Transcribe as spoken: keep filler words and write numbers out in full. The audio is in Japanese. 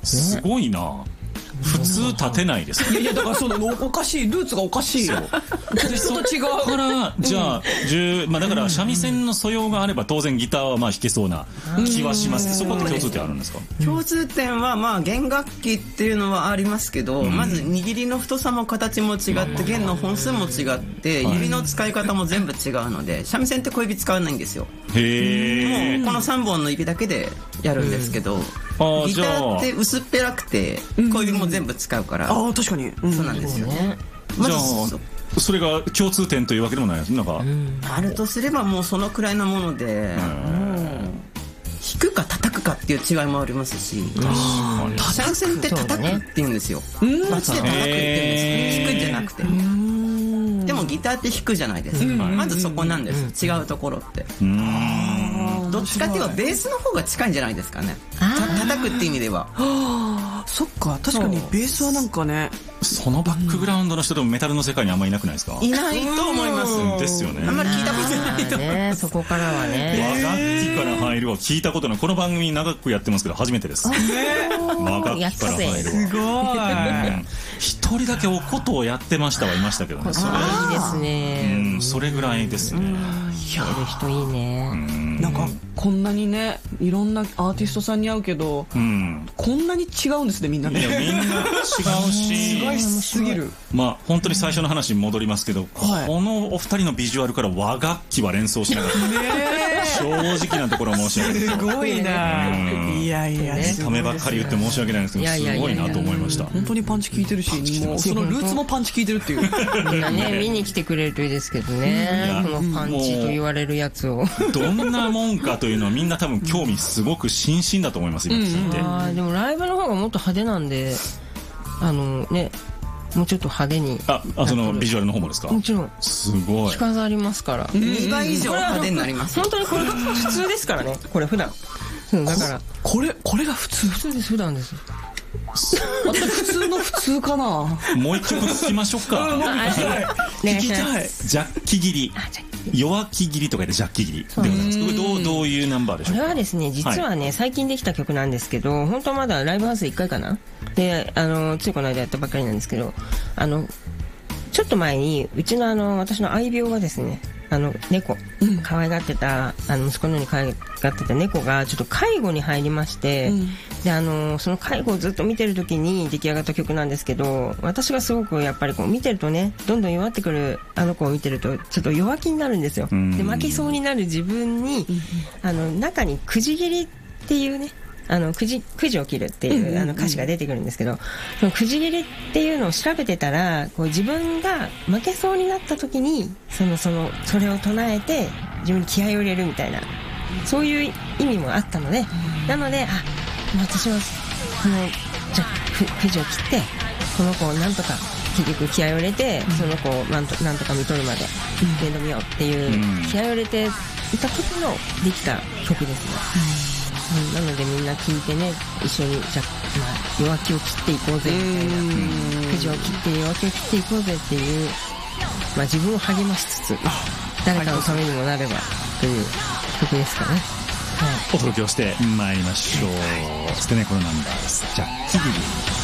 すごいな。普通立てないです。 いやいや、だからそのおかしい、ルーツがおかしいよ。 そっち側からじゃあ、うん、まあだから三味線の素養があれば当然ギターはまあ弾けそうな気はします。そこって共通点あるんですか？ 共通点はまあ弦楽器っていうのはありますけど、うん、まず握りの太さも形も違って弦の本数も違って指の使い方も全部違うので、三味線って小指使わないんですよ。 へー。 もうこのさんぼんの指だけでやるんですけど、うん、ギターって薄っぺらくて小指も全部使うから、 うん、ああ確かに、 うん、そうなんですよね。 まずじゃあそれが共通点というわけでもないです。なんか、うん、 あるとすればもうそのくらいのもので、弾くか叩くかっていう違いもありますし、三味線って叩くって言うんですよ。街で叩くって言うんですよ。弾くんじゃなくて。でもギターって弾くじゃないですか。まずそこなんです。違うところって。どっちかっていうとベースの方が近いんじゃないですかね。叩くって意味では。 そっか、確かにベースはなんかね、 そのバックグラウンドの人でもメタルの世界にあんまりいなくないですか？ いないと思います。ですよね。あんまり聞いたことないと思います。 そこからはね、 和楽器から入るは聞いたことない。この番組長くやってますけど初めてです。和楽器から入るはすごい。 一人だけお琴をやってましたはいましたけどね。 それいいですね。 それぐらいですね。 やる人いいね。 なんかこんなにね、いろんなアーティストさんに会うけど、うん、こんなに違うんですね、みんなね。 いやみんな違うし、 すごいすぎる。 まあ本当に最初の話に戻りますけど、はい、このお二人のビジュアルから和楽器は連想しなかった。正直なところ申し訳ない。 すごいな。いやいや、 ためばっかり言って申し訳ないんですけど、すごいなと思いました。 本当にパンチ効いてるし、もうそのルーツもパンチ効いてるっていう。 みんなね、見に来てくれるといいですけどね。このパンチと言われるやつを。 どんなもんかというのはみんな多分興味すごく心身だと思います。今聞いて。 ああ、でもライブの方がもっと派手なんで、あのね。もうちょっと派手に。 あ、あそのビジュアルの方もですか？ もちろん。 すごい。 着飾りますから。 にばい以上派手になります。 本当にこれが普通ですからね。これ普段。だから。 これ、これが普通。 普通です、普段です。 普通の普通かな。 もう一曲聞きましょうか。 聞きたい。 ジャッキ切り。弱気切りとかでジャッキ切りでございます。これどう、どういうナンバーでしょうか？ これはですね、実はね、はい、最近できた曲なんですけど、本当はまだライブハウスいっかいかなで、あのついこの間やったばっかりなんですけど、あのちょっと前にうちのあの私の愛病がですね、あの猫、うん、可愛がってたあの息子のように可愛がってた猫がちょっと介護に入りまして、うん、であのその介護をずっと見てる時に出来上がった曲なんですけど、私がすごくやっぱりこう見てるとね、どんどん弱ってくるあの子を見てるとちょっと弱気になるんですよ。で負けそうになる自分に、あの中にくじ切りっていうね、あのくじ、くじを切るっていうあの歌詞が出てくるんですけど、そのくじ切りっていうのを調べてたら、こう自分が負けそうになった時にそのそのそれを唱えて自分に気合を入れるみたいな、そういう意味もあったので、なので、あ、私はこのじゃくじを切ってこの子をなんとか結局気合を入れて、その子をなんとなんとか見とるまで面倒見ようっていう気合を入れていた時のできた曲ですね。うん、なのでみんな聞いてね、一緒にじゃ、まあ、弱気を切っていこうぜみたいな、くじを切って弱気を切っていこうぜっていう、まあ、自分を励ましつつ誰かのためにもなればという曲ですかね。はい、 お届けをしてまいりましょう。そしてね、このナンバーです。ジャッキギリ